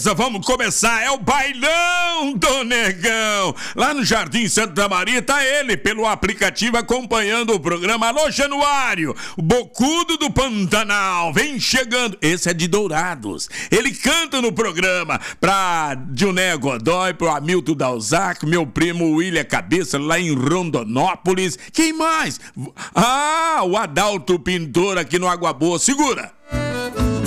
beleza, vamos começar, é o Bailão do Negão. Lá no Jardim Santa Maria tá ele, pelo aplicativo, acompanhando o programa. Alô, Januário, o bocudo do Pantanal, vem chegando. Esse é de Dourados. Ele canta no programa pra Dioné Godoy, pro Hamilton Dalzac, meu primo William Cabeça, lá em Rondonópolis. Quem mais? Ah, o Adalto Pintor aqui no Água Boa. Segura!